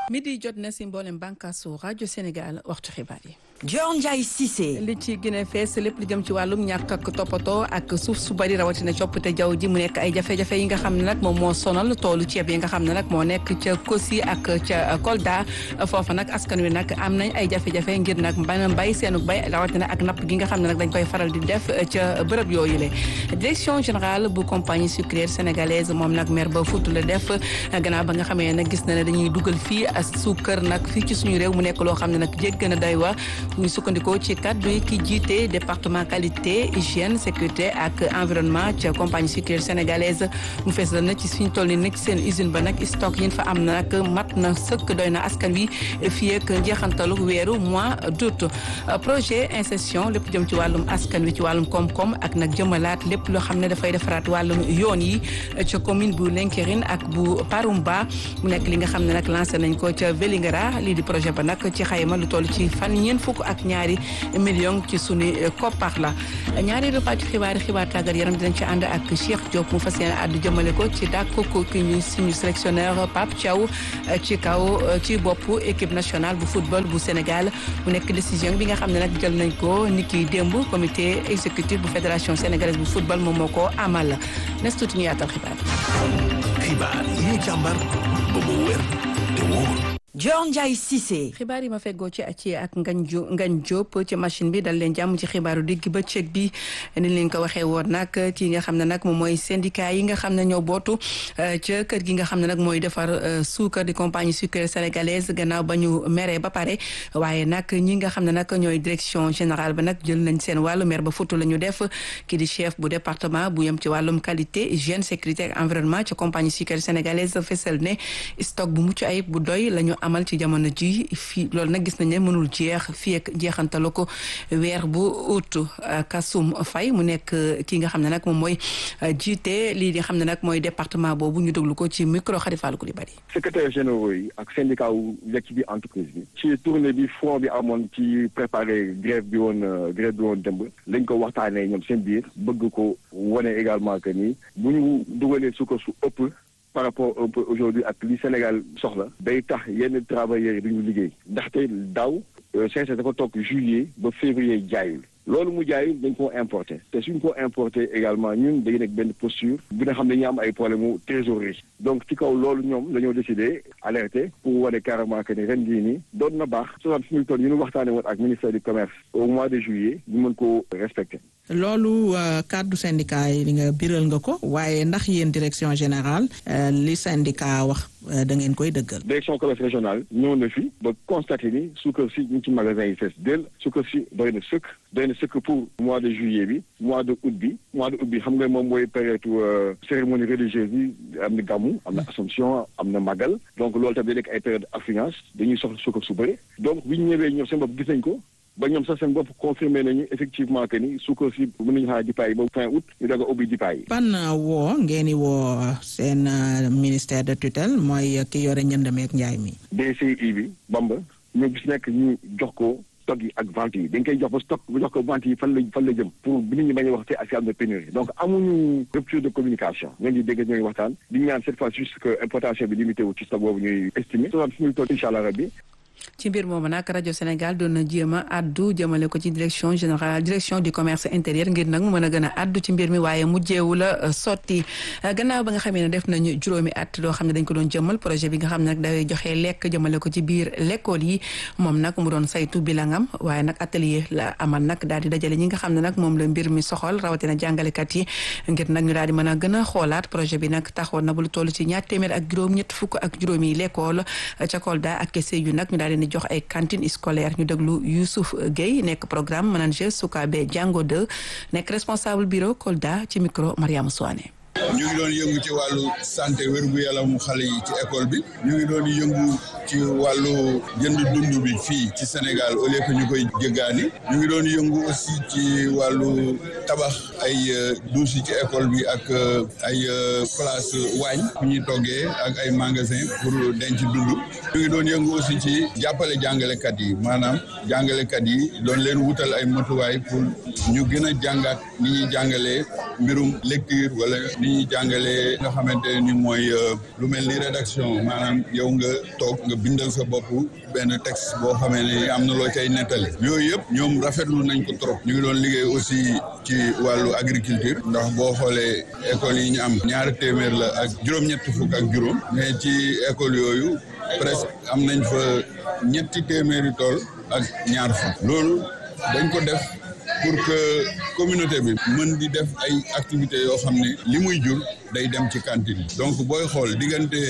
midi jot na si mboolem bànqaasu rajo Sénégal waxtu xibaar yi. Dior Ndiaye Cissé. li ci gën a fees lépp lu jëm ci wàllum ñàkk ak toppatoo ak suuf su bari rawatina coppite jaww ji mu nekk ay jafe-jafe yi nga xam ne nag moom moo sonal toolu ceeb yi nga xam ne nag moo nekk ca Kossy ak ca Kolda foofa nag askan wi nag am nañ ay jafe-jafe ngir nag mbay seenu bay rawatina ak napp gi nga xam ne nag dañ koy faral di def ca bërëb yooyu le direction générale bu compagnie sucrière sénégalaise moom nag maire ba Fouta la def gannaaw ba nga xamee nag gis na ne dañuy dugal fii suukar nag fii ci suñu réew mu nekk loo xam ne nag jégg na doy wa ñu sukkandikoo ci kaddu yi ki jiite département qualité hygiène sécurité ak environnement ca compagnie sucrière sénégalaise mu fees la na ci suñu toll ni nag seen usine ba nag stock yi fa am na nag mat na sëkk doy na askan wi fii ak njeexantalu weeru mois d'août projet insertion lépp jëm ci wàllum askan wi ci wàllum koom-koom ak nag jëmalaat lépp loo xam ne dafay defaraat wàllum yoon yi ca commune bu Lenkerin ak bu Parumba mu nekk li nga xam ne nag lancé nañ ko ca Vélingara lii di projet ba nag ci xayma lu toll ci fan ñeent fukk ak ñaari million ci sunu koppar la ñaari pàccu xibaar tàggat yaram dinañ ci ànd ak Cheikh Diop mu fas yéene àddu jëmale ko ci dàkku ko ki ñu suñu sélectionneur Pape Thiaw ci kaw ci bopp équipe nationale bu football bu Sénégal mu nekk décision bi nga xam ne nag jël nañ ko niki démb comité exécutif bu fédération sénégalaise bu football moom moo ko amal nes tuuti ñu yaatal xibaar yi ñu càmbar ba mu wér te wóor. Dior Ndiaye Cissé. xibaar yi ma feggoo ci ak Ngagne Diop ci machine bi dal leen jàmm ci xibaaru digg bëccëg bi ni leen ko waxee woon nag ci nga xam ne nag moom mooy syndicat yi nga xam ne ñoo bootu ca kër gi nga xam ne nag mooy defar suukar di compagnie sucrière sénégalaise gannaaw ba ñu meree ba pare waaye nag ñi nga xam ne nag ñooy direction générale ba nag jël nañ seen wàllu maire ba Fouta la ñu def ki di chef bu département bu yem ci wàllum qualité hygiène sécurité ak environnement ci compagnie sucrière sénégalaise fesal ne stock bu mucc ayib bu doy lañu amal ci jamono ji fii loolu nag gis nañ ne mënul jeex fii ak jeexantalu ko weer bu août Kassoum Faye mu nekk ki nga xam ne nag moom mooy jiite lii di xam ne nag mooy département boobu ñu déglu ko ci micro Khalifa Koulibaly. secrétaire généraux yi ak syndicat wu nekk ci biir entreprise bi ci tournée bi front bi amoon ci préparé grève bi woon démb lañ ko waxtaanee ñoom seen biir bëgg ko wane également que ni bu ñu dugalee suukar su ëpp par rapport un peu aujourd'hui ak li Sénégal soxla day tax yenn travailleurs yi duñu liggéey ndaxte daaw CNCR dafa toog juillet ba février jaayul loolu mu jaayul dañ koo importé te suñ ko importé également ñun day nekk benn posture bi nga xam ne dañuy am ay problème mu trésorerie donc ci kaw loolu ñoom dañoo décidé alerter pour wane carrément que ni ren jii nii doon na baax 60 000 tonnes ñu waxtaane woon ak ministère du commerce au mois de juillet ñu mën koo respecté. loolu kàddu syndicat yi nga biral nga ko waaye ndax yéen direction générale li syndicat wax da ngeen koy dëggal. direction commerce régionale ñëw na fi ba constaté ni suukar si ñu ci magasin yi fees del suukar si doy na sëkk pour mois de juillet bi mois de août bi xam nga moom mooy période cérémonie religieuse bi am na gàmmu am na Assomption am na Magal donc loolu tamit day nekk ay période affluence dañuy soxla suukar su bëri donc bi ñu ñëwee ñoom seen bopp gis nañ ko ba ñoom sax seen bopp confirmé nañu effectivement que ni suukar si mën nañu xaar dipaay ba fin août ñu daga ubbi dipaay. ban woo ngeen di woo seen ministère de tutelle mooy ki yore njënd meek njaay mi. DCI bi Bamba ñu gis nekk ñu jox ko stock yi ak vente yi dañ koy jox ba stock bu jox ko vente yi fan la jëm pour bi nit ñi bañ a wax te ak am na pénurie donc amuñu rupture de communication ngeen di dégg ñooy waxtaan di ñaan cette fois juste que importation bi limité wu ci stock boobu ñuy estimé 60 000 tonnes incha allah rabbi. ci mbir moomu nag rajo Sénégal doon na jéem a addu jëmale ko ci direction générale direction du commerce intérieur ngir nag mu mën a gën a addu ci mbir mi waaye mujjeewu la sotti gannaaw ba nga xamee ne def nañu juróomi at loo xam ne dañ ko doon jëmmal projet bi nga xam ne nag day joxe lekk jëmale ko ci biir l'école yi moom nag mu doon saytu bilangam waaye nag atelier la amal nag daal di dajale ñi nga xam ne nag moom la mbir mi soxal rawatina jàngalekat yi ngir nag ñu daal di mën a gën a xoolaat projet bi nag taxoon na bu lu toll ci ñaar téeméer ak juróom-ñett fukk ak juróomi l'école ca Kolda ak Sédhiou nag ñu daal di jox ay cantine scolaire ñu déglu Youssouf Gueye nekk programme manager Soukabe Django 2 nekk responsable bureau Kolda ci micro Mariama Souane. ñu ngi doon yëngu ci wàllu santé wér-gu-yaramu xale yi ci école bi ñu ngi doon yëngu ci wàllu jënd dund bi fii ci Sénégal au lieu que ñu koy jéggaani ñu ngi doon yëngu aussi ci wàllu tabax ay douche yi ci école bi ak ay place waañ fu ñuy toggee ak ay magasin pour denc dund ñu ngi doon yëngu aussi ci jàppale jàngalekat yi maanaam jàngalekat yi doon leen wutal ay matuwaay pour ñu gën a jàngaat ni ñuy jàngalee mbirum lecture wala ni ñuy jàngalee nga xamante ni mooy lu mel ni rédaction maanaam yow nga toog nga bindal sa bopp benn texte boo xamee ne am na loo cay nettali yooyu yëpp ñoom rafetlu nañ ko trop. ñu ngi doon liggéey aussi ci wàllu agriculture ndax boo xoolee école yi ñu am 200 la ak juróom-ñetti fukk ak juróom mais ci école yooyu presque am nañ fa 300 tool ak ñaar fukk loolu dañ ko def pour que communauté bi mën di def ay activités yoo xam ne li muy jur day dem ci cantine yi donc booy xool diggante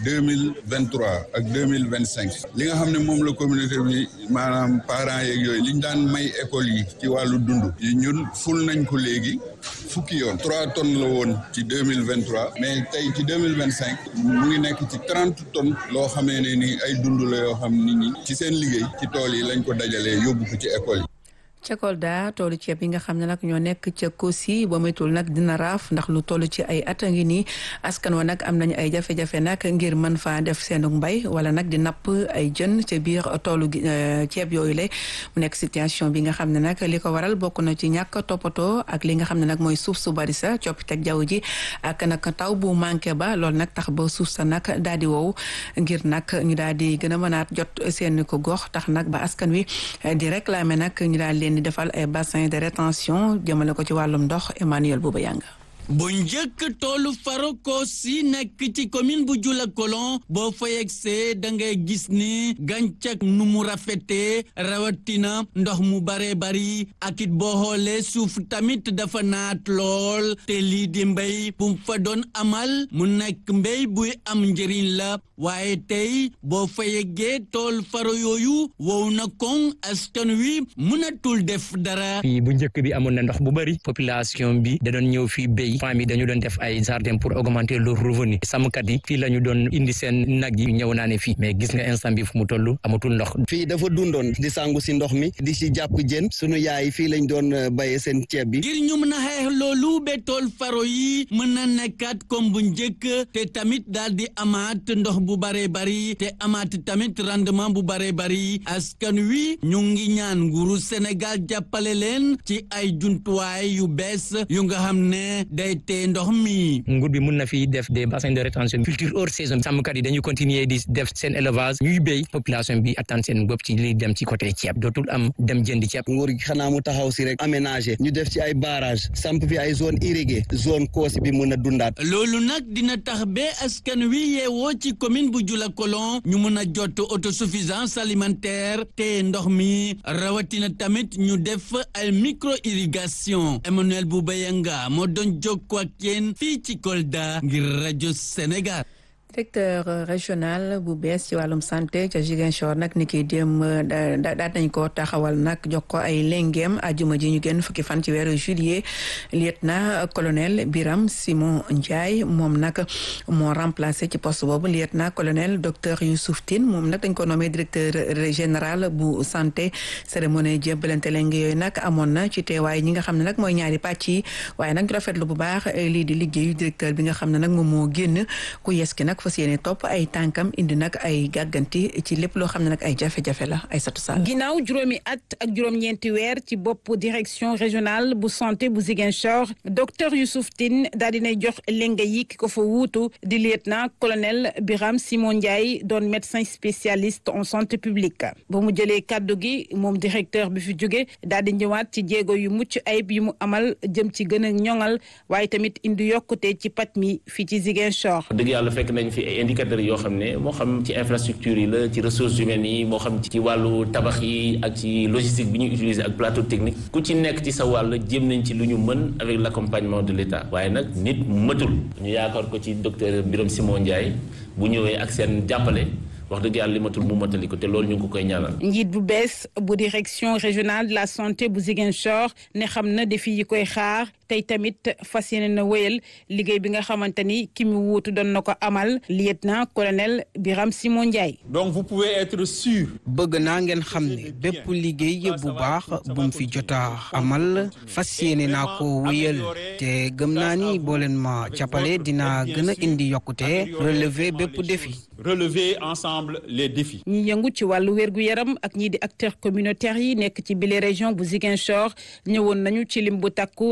2023 ak 2025 li nga xam ne moom la communauté bi maanaam parents yeeg yooyu li ñu daan may école yi ci wàllu dund yi ñun ful nañ ko léegi fukki yoon 3 tonnes la woon ci 2023 mais tey ci 2025 mu ngi nekk ci 30 tonnes loo xamee ne ni ay dund la yoo xam nit ñi ci seen liggéey ci tool yi lañ ko dajalee yóbbu ko ci école yi. ca Kolda toolu ceeb yi nga xam ne nag ñoo nekk ca Kossy ba moytul nag dina raaf ndax lu toll ci ay at a ngi nii askan wa nag am nañu ay jafe-jafe nag ngir mën faa def seenu mbay wala nag di napp ay jën ca biir toolu ceeb yooyu la mu nekk situation bi nga xam ne nag li ko waral bokk na ci ñàkk toppatoo ak li nga xam ne nag mooy suuf su bari sa coppiteg jaww ji ak nag taw bu manqué ba loolu nag tax ba suuf sa nag daal di wow ngir nag ñu daal di gën a mënaat jot seen ko gox tax nag ba askan wi di réclamer nag ñu daal leen di defal ay bassin de rétention jëmale ko ci wàllum ndox Emmanuel Bouba Yanga. bu njëkk toolu Faro Kossy nekk ci commune bu Dioulacolon boo fa yegsee da ngay gis ni gàncax nu mu rafetee rawatina ndox mu bare bari ak it boo xoolee suuf tamit dafa naat lool te lii di mbéy bu fa doon amal mu nekk mbéy buy am njëriñ la waaye tey boo fa yeggee tool Faro yooyu wow na koŋ askan wi mënatul def dara. fii bu njëkk bi amoon na ndox bu bari population bi da doon ñëw fii béy. famille dañu doon def ay jardin pour augmenter leur revenu sàmmkat yi fii la ñu doon indi seen nag yi ñëw naa ne fii mais gis nga instant bi fu mu toll amatul ndox. fii dafa dundoon di sangu si ndox mi di si jàpp jën sunu yaay fii lañ doon bayee seen ceeb bi. ngir ñu mën a xeex loolu ba tool Faro yi mën na nekkaat comme bu njëkk te tamit daal di amaat ndox bu bare bari te amaat tamit rendement bu bare bari askan wi ñu ngi ñaan nguuru Sénégal jàppale leen ci ay jumtuwaay yu bees yu nga xam ne te ndox mi. nguur bi mun na fi def des bassins de rétention culture hors saison sàmmkat yi dañuy continuer di def seen élevage ñuy béy population bi attan seen bopp ci li dem ci côté ceeb dootul am dem jëndi ceeb. nguur gi xanaa mu taxaw si rek aménager ñu def ci ay barrage samp fi ay zone irriguée zone Kossy bi mën a dundaat. loolu nag dina tax ba askan wi yeewoo ci commune bu Dioulacolon ñu mën a jot autosuffisance alimentaire te ndox mi rawatina tamit ñu def ay micro irrigation Emmanuel Bouba Yanga moo doon jokkoo ak yéen fii ci Kolda ngir rajo Sénégal. directeur régional bu bees ci wàllum santé ca Ziguinchor nag ni ki dem daat nañ ko taxawal nag jox ko ay lengeem ajuma ji ñu génn fukki fan ci weeru juillet lieutenant colonel Biram Simon Ndiaye moom nag moo remplacé ci poste boobu lieutenant colonel docteur Youssouf Tine moom nag dañ ko nommé directeur général bu santé cérémonie jébbalante lenge yooyu nag amoon na ci teewaay ñi nga xam ne nag mooy ñaari pàcc yi waaye nag rafetlu bu baax lii di liggéeyu directeur bi nga xam ne nag moom moo génn ku yes ki nag fas yéene topp ay tànkam indi nag ay gàgganti ci lépp loo xam ne nag ay jafe-jafe la ay satu sall ginnaaw juróomi at ak juróom-ñeenti weer ci bopp direction régionale bu santé bu Ziguinchor docteur Youssouf Tine daal dinay jox lenga yi ki ko fa wuutu di lieutenant colonel Biram Simon Ndiaye doon médecin spécialiste en santé publique ba mu jëlee kàddu gi moom directeur bi fi jóge daal di ñëwaat ci jéego yu mucc ayib yu mu amal jëm ci gën a ñoŋal waaye tamit indi yokkute ci paj mi fii ci Ziguinchor. dëgg yàlla fekk nañ fi ay indicateurs yoo xam ne moo xam ci infrastructure yi la ci ressources humaines yi moo xam ci wàllu tabax yi ak ci logistique bi ñuy utiliser ak plateau technique ku ci nekk ci sa wàll jéem nañ ci lu ñu mën avec l'accompagnement de l'État waaye nag nit mëtul ñu yaakaar ko ci docteur Biram Simon Ndiaye bu ñëwee ak seen jàppale wax dëgg yàlla li matul mu matali ko te loolu ñu ngi ko koy ñaanal. njiit bu bees bu direction régionale de la santé bu Ziguinchor ne xam na défi yi koy xaar tey tamit fas yéene na wéyal liggéey bi nga xamante ni ki mu wuutu doon na ko amal lieutenant colonel Biram Simon Ndiaye. donc vous pouvez être sûr. bëgg naa ngeen xam ne bépp liggéey bu baax bu mu fi jota amal fas yéene naa ko wéyal te gëm naa ni boo leen ma jàppale dina gën a indi yokkute relever bépp défi. relever ensemble les défis. ñi yëngu ci wàllu wérgu yaram ak ñii di acteurs communautaires yi nekk ci bile région bu Ziguinchor ñëwoon nañu ci lim bu takku rendre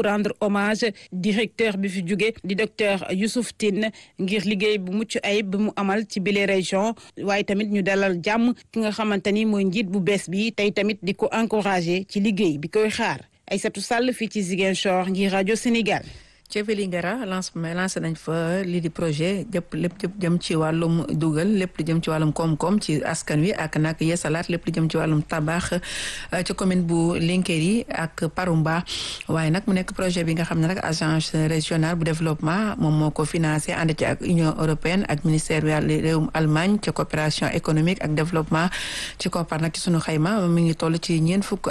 hommage directeur bi fi jóge di docteur Youssouf Tine ngir liggéey bu mucc ayib bi mu amal ci bile région waaye tamit ñu dalal jàmm ki nga xamante ni mooy njiit bu bees bi tey tamit di ko encourager ci liggéey bi koy xaar Aïssatou Sall fii ci Ziguinchor ngir rajo Sénégal. ci Vélingara lancé nañ fa lii di projet lépp jëm ci wàllum dugal lépp lu jëm ci wàllum koom-koom ci askan wi ak nag yeesalaat lépp lu jëm ci wàllum tabax ci commune bu Linkeri ak Parumba waaye nag mu nekk projet bi nga xam ne nag agence régionale bu développement moom moo ko financé ànd ci ak Union européenne ak ministère réewum Allemagne ci coopération économique ak développement ci koppar nag ci sunu xayma mi ngi toll ci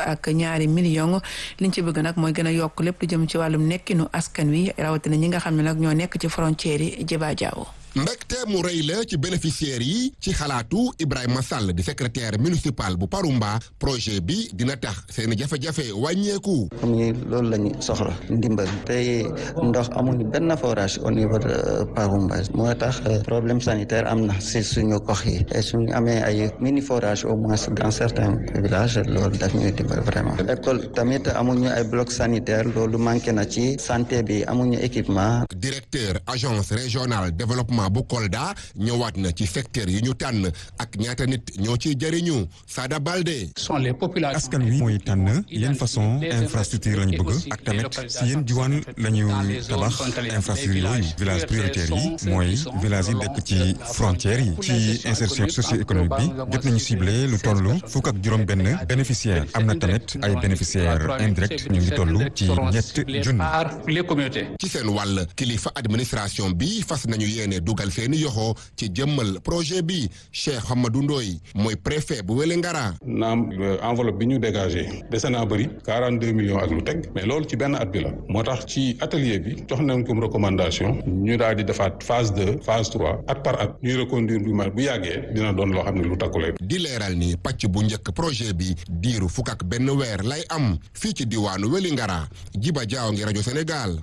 42 millions liñ ci bëgg nag mooy gën a yokk lépp lu jëm ci wàllum nekkinu askan wi rawatina ñi nga xam ne nag ñoo nekk ci frontière yi Jeba Jaaw. mbégte mu rëy la ci bénéficiaires yi ci xalaatu Ibrahima Sall di secrétaire municipal bu Parumba projet bi dina tax seen jafe-jafe wàññeeku. comme ni loolu la ñu soxla ndimbal te ndox amuñu benn forage au niveau de Parumba moo tax problème sanitaire am na si suñu gox yi et suñu amee ay mini forage au moins dans certains villages loolu daf ñuy dimbal vraiment. école tamit amuñu ay bloc sanitaire loolu manqué na ci santé bi amuñu équipement. directeur agence régionale développement bu Kolda ñëwaat na ci secteur yi ñu tànn ak ñaata nit ñoo ciy jëriñu Sada Balde. askan wi mooy tànn yenn façon infrastructure lañu bëgg ak tamit si yenn diwaan lañu tabax infrastructure yooyu village prioritaire yi mooy village yi dëkk ci frontières yi ci insertion socio-économique bi jot nañu ciblé lu toll fukk ak juróom-benn bénéficiaire am na tamit ay bénéficiaires indirects ñu ngi toll ci ñett junni. ci seen wàll kilifa administration bi fas nañu yéene dugal seeni yoxo ci jëmmal projet bi Cheikh Hamadou Ndoye mooy préfet bu Vélingara. naam enveloppe bi ñu dégagé dese naa bëri 42 millions ak lu teg mais loolu ci benn at bi la moo tax ci atelier bi jox nañ ko recommandation ñu daal di defaat phase 2 phase 3 at par at ñuy reconduire bu bu yàggee dina doon loo xam ne lu takkulee. di leeral ni pàcc bu njëkk projet bi diiru fukk ak benn weer lay am fii ci diwaanu Vélingara Jiba Jaaw ngi rajo Sénégal.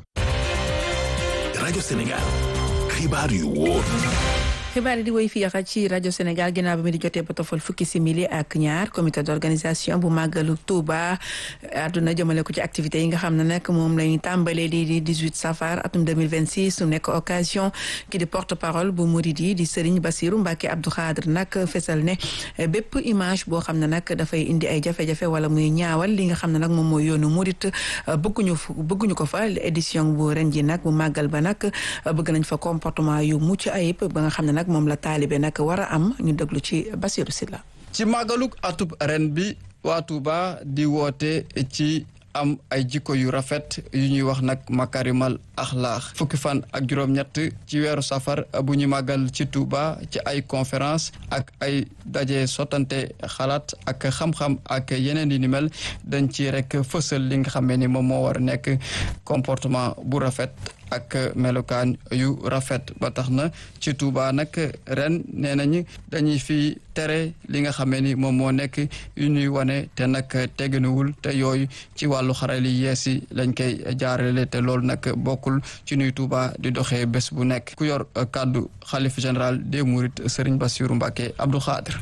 rajo Sénégal. xibaar yu wóor. xibaar yi di woy fii ci rajo Sénégal ginnaaw bi mi di jotee ba tofal fukki simili ak ñaar comité d'organisation bu màggalu Touba àdduna jëmale ko ci activités yi nga xam ne nag moom lañu tàmbalee di 18 safar atum 2026 su nekk occasion ki di porte parole bu murid yi di Serigne Bassirou Mbacké Abdou Khadre nag fesal ne bépp image boo xam ne nag dafay indi ay jafe-jafe wala muy ñaawal li nga xam ne nag moom mooy yoonu murid bëgguñu ko fa édition bu ren ji nag bu màggal ba nag bëgg nañ fa comportement yu mucc ayib ba nga xam ne nag moom la taalibe nag war a am ñu déglu ci Bassirou Sylla. ci màggaluk atub ren bi waa Touba di woote ci am ay jikko yu rafet yu ñuy wax nag makarimal axlaax fukki fan ak juróom-ñett ci weeru safar bu ñu màggal ci Touba ci ay conférence ak ay daje sottante xalaat ak xam-xam ak yeneen yi ni mel dañ ci rek fësal li nga xam ne ni moom moo war a nekk comportement bu rafet ak melokaan yu rafet ba tax na ci Touba nag ren nee nañu dañuy fi tere li nga xamee ni moom moo nekk yu ñuy wane te nag teginuwul te yooyu ci wàllu xarale yi yees yi lañ koy jaarale te loolu nag bokkul ci nuy Touba di doxee bés bu nekk ku yor kàddu xalif général des Mourides Serigne Bassirou Mbacké Abdou Khadre.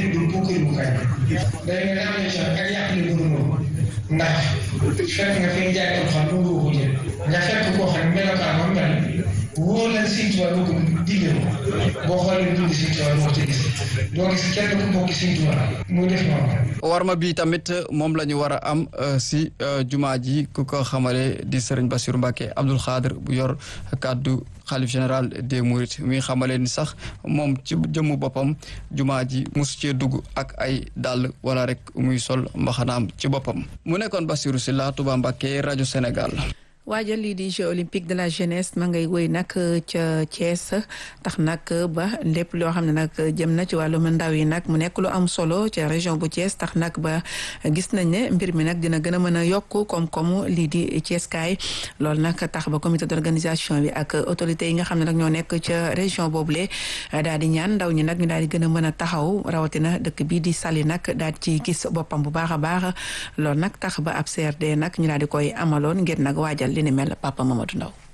ndax fekk nga fi nga jaay ko xam doo ko jël nga fekk koo xam ne melokaan moom mel wóor leen Sëñ Tuubaa doo ko digal boo xoolee dund Sëñ Tuubaa doo ko ci gis doo gis kenn ku bokk Sëñ Tuubaa muy def noonu. warma bi tamit moom la ñu war a am si jumaa ji ku ko xamale di Serigne Bassirou Mbacké Abdou Khadre bu yor kàddu xalif général des Mourides mi xamale ni sax moom ci jëmmu boppam jumaa ji musu cee dugg ak ay dàll wala rek muy sol mbaxanaam ci boppam mu nekkoon Bassirou Sylla Touba Mbacké rajo Sénégal. waajal lii di Jeux olympiques de la jeunesse ma ngay woy nag ca Thiès tax nag ba lépp loo xam ne nag jëm na ci wàllum ndaw yi nag mu nekk lu am solo ca région bu Thiès tax nag ba gis nañ ne mbir mi nag dina gën a mën a yokk koom-koomu lii di Thiès kaay loolu nag tax ba comité d'organisation bi ak autorités yi nga xam ne nag ñoo nekk ca région boobule daal di ñaan ndaw ñi nag ñu daal di gën a mën a taxaw rawatina dëkk bii di Saly nag daal di ci gis boppam bu baax a baax loolu nag tax ba ab CRD nag ñu daal di koy amaloon ngir nag waajal li ni mel Papa Mamadou Ndaw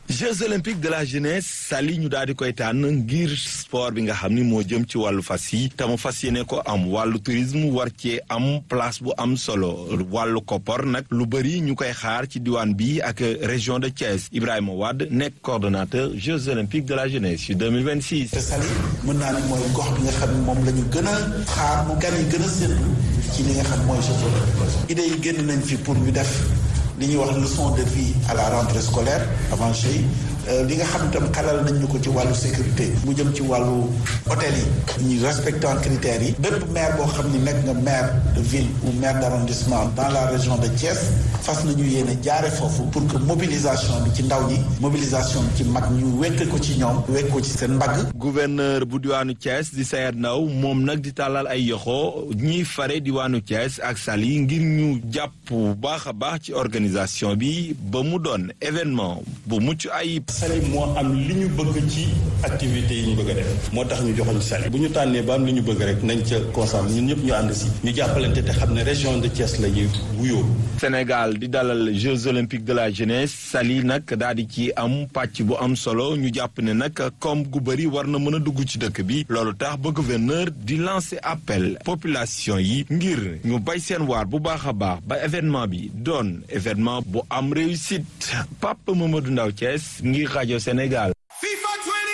Jeux olympiques de la jeunesse Saly ñu daal di koy tànn ngir sport bi nga xam ni moo jëm ci wàllu fas yi te mu fas yéene ko am wàllu tourisme war cee am place bu am solo wàllu koppar nag lu bëri ñu koy xaar ci diwaan bi ak région de Thiès Ibrahima Wade nekk coordonnateur Jeux olympiques de la jeunesse ci 2026. te Saly mën naa ni mooy gox bi nga xam ne moom la ñu gën a xaar moom gan yi gën a séntu ci li nga xam mooy Jeux olympiques. idée yi génn nañ fi pour ñu def li ñuy wax leçon de vie à la rentrée scolaire avant Jeux li nga xam itam xalal nañ ñu ko ci wàllu sécurité mu jëm ci wàllu hôtel yi ñu respectant critères yi bépp maire boo xam ni nekk nga maire de ville ou maire d'arrondissement dans la région de Thiès fas nañu yéene jaare foofu pour que mobilisation bi ci ndaw ñi mobilisation bi ci mag ñu wekk ko ci ñoom wekk ko ci seen mbagg. gouverneur bu diwaanu Thiès di Sayed Ndaw moom nag di tàllal ay yoxo ñiy fare diwaanu Thiès ak Saly ngir ñu jàpp bu baax a baax ci organisation bi ba mu doon événement bu mucc ayib. Saly moo am li ñu bëgg ci activités yi ñu bëgg a def moo tax ñu joxoñ Saly bu ñu tànnee ba am li ñu bëgg rek nañ ca concentré ñun ñëpp ñu ànd si ñu jàppalante te xam ne région de Thiès la ñuy wuyoo. Sénégal di dalal Jeux olympiques de la jeunesse Saly nag daal di ci am pàcc bu am solo ñu jàpp ne nag comme gu bëri war na mën a dugg ci dëkk bi loolu tax ba gouverneur di lancer appel population yi ngir ñu bay seen waar bu baax a baax ba événement bi doon événement bu am réussite Pape Mamadou Ndaw Thiès ngir rajo Sénégal.